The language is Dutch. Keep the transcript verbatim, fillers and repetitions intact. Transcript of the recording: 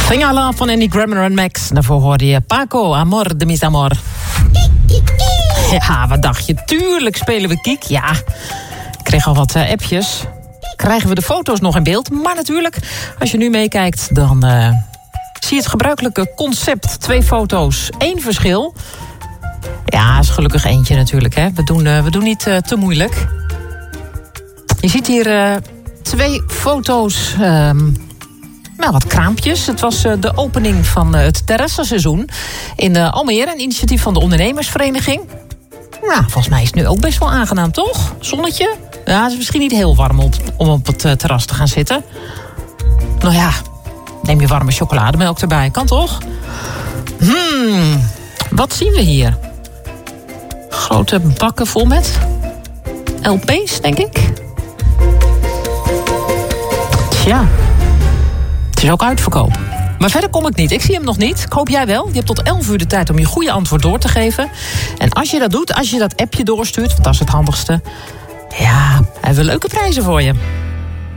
Singala van Andy Grammer en Max. Daarvoor hoorde je Paco, Amor de mis amor. Ja, wat dacht je? Tuurlijk spelen we Kiek. Ja, ik kreeg al wat uh, appjes. Krijgen we de foto's nog in beeld? Maar natuurlijk, als je nu meekijkt, dan uh, zie je het gebruikelijke concept. Twee foto's, één verschil. Ja, is gelukkig eentje natuurlijk. Hè. We, doen, uh, we doen niet uh, te moeilijk. Je ziet hier uh, twee foto's... Uh, Nou, wat kraampjes. Het was uh, de opening van uh, het terrassenseizoen in uh, Almere. Een initiatief van de ondernemersvereniging. Nou, volgens mij is het nu ook best wel aangenaam, toch? Zonnetje. Ja, het is misschien niet heel warm op, om op het uh, terras te gaan zitten. Nou ja, neem je warme chocolademelk erbij. Kan toch? Hmm, wat zien we hier? Grote bakken vol met L P's, denk ik. Tja. Het is ook uitverkoop. Maar verder kom ik niet. Ik zie hem nog niet. Ik hoop jij wel. Je hebt tot elf uur de tijd om je goede antwoord door te geven. En als je dat doet, als je dat appje doorstuurt... want dat is het handigste... ja, hebben we leuke prijzen voor je.